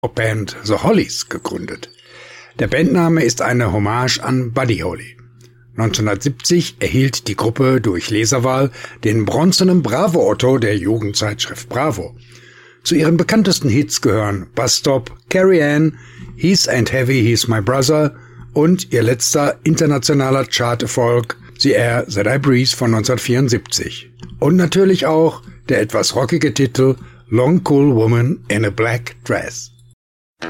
Band The Hollies gegründet. Der Bandname ist eine Hommage an Buddy Holly. 1970 erhielt die Gruppe durch Leserwahl den bronzenen Bravo-Otto der Jugendzeitschrift Bravo. Zu ihren bekanntesten Hits gehören Bus Stop, Carrie Ann, He's Ain't Heavy, He's My Brother und ihr letzter internationaler Charterfolg The Air That I Breathe von 1974. Und natürlich auch der etwas rockige Titel Long Cool Woman in a Black Dress.